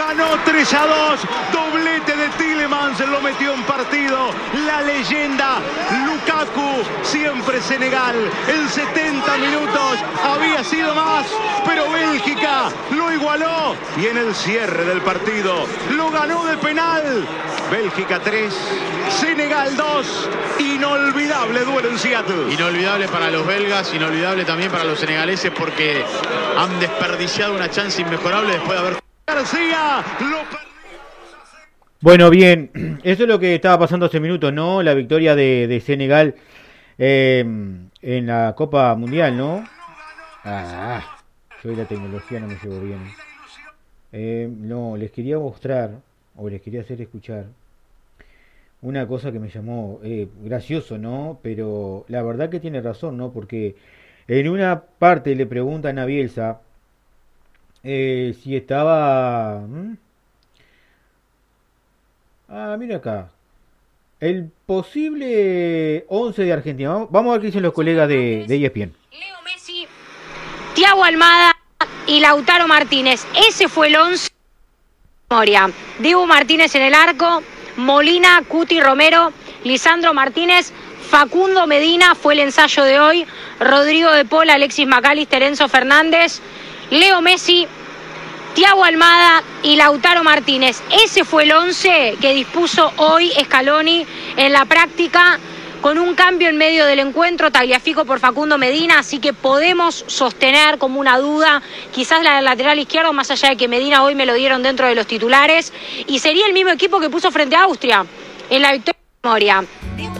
ganó 3-2, doblete de Tielemans, lo metió en partido, la leyenda Lukaku, siempre Senegal, en 70 minutos había sido más, pero Bélgica lo igualó y en el cierre del partido lo ganó de penal. Bélgica 3, Senegal 2, inolvidable duelo en Seattle. Inolvidable para los belgas, inolvidable también para los senegaleses porque han desperdiciado una chance inmejorable después de haber... García lo perdió. Bueno, bien, eso es lo que estaba pasando hace minutos, ¿no? La victoria de Senegal en la Copa Mundial, ¿no? Yo y la tecnología no me llevo bien. No, les quería mostrar, o les quería hacer escuchar una cosa que me llamó gracioso, ¿no? Pero la verdad que tiene razón, ¿no? Porque en una parte le preguntan a Bielsa si estaba... mira acá. El posible 11 de Argentina. Vamos a ver qué dicen los colegas de ESPN. Leo Messi, Thiago Almada y Lautaro Martínez. Ese fue el 11 de memoria. Dibu Martínez en el arco, Molina, Cuti Romero, Lisandro Martínez, Facundo Medina fue el ensayo de hoy, Rodrigo de Paul, Alexis McAllister, Enzo Fernández, Leo Messi, Thiago Almada y Lautaro Martínez. Ese fue el 11 que dispuso hoy Scaloni en la práctica, con un cambio en medio del encuentro, Tagliafico por Facundo Medina, así que podemos sostener como una duda, quizás la del lateral izquierdo, más allá de que Medina hoy me lo dieron dentro de los titulares, y sería el mismo equipo que puso frente a Austria en la victoria de memoria.